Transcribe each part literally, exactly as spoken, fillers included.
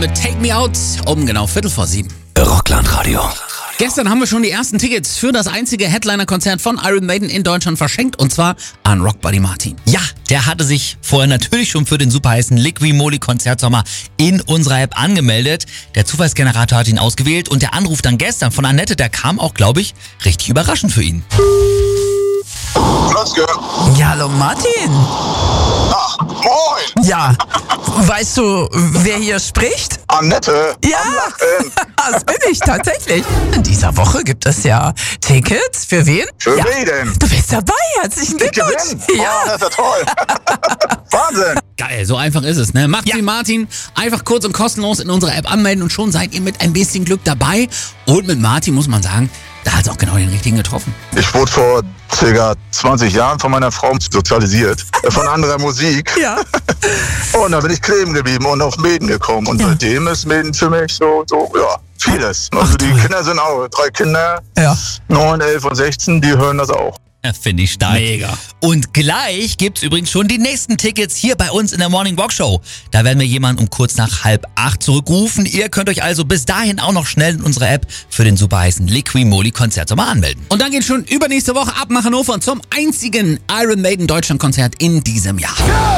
mit Take Me Out um genau Viertel vor sieben. Rockland-Radio. Gestern haben wir schon die ersten Tickets für das einzige Headliner-Konzert von Iron Maiden in Deutschland verschenkt, und zwar an Rock Buddy Martin. Ja, der hatte sich vorher natürlich schon für den super heißen Liqui Moly Konzertsommer in unserer App angemeldet. Der Zufallsgenerator hat ihn ausgewählt und der Anruf dann gestern von Annette, der kam auch, glaube ich, richtig überraschend für ihn. Klotzke. Ja, hallo Martin. Ach, moin. Ja, weißt du, wer hier spricht? Annette. Ja, das bin ich tatsächlich. In dieser Woche gibt es ja Tickets. Für wen? Für ja. wen denn? Du bist dabei, herzlichen Ich Glückwunsch. gewinne. Ja. Oh, das ist ja toll. Wahnsinn. Geil, so einfach ist es, ne? Macht Ja. wie Martin, einfach kurz und kostenlos in unserer App anmelden und schon seid ihr mit ein bisschen Glück dabei. Und mit Martin muss man sagen, da hat es auch genau den richtigen getroffen. Ich wurde vor circa zwanzig Jahren von meiner Frau sozialisiert. Von anderer Musik. Ja. Und dann bin ich kleben geblieben und auf Maiden gekommen. Und Ja. seitdem ist Maiden für mich so, so ja, vieles. Also die toll. Kinder sind auch, drei Kinder, Ja. neun, elf und sechzehn, die hören das auch. Ja, finde ich stark. Mega. Und gleich gibt's übrigens schon die nächsten Tickets hier bei uns in der Morning Rock Show. Da werden wir jemanden um kurz nach halb acht zurückrufen. Ihr könnt euch also bis dahin auch noch schnell in unserer App für den super heißen Liqui Moly Konzertsommer anmelden. Und dann geht schon übernächste Woche ab nach Hannover zum einzigen Iron Maiden Deutschland-Konzert in diesem Jahr.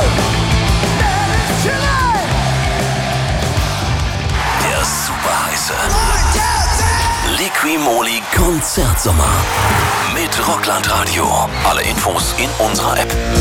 Der super heiße Liqui Moly Konzertsommer mit Rockland Radio. Alle Infos in unserer App.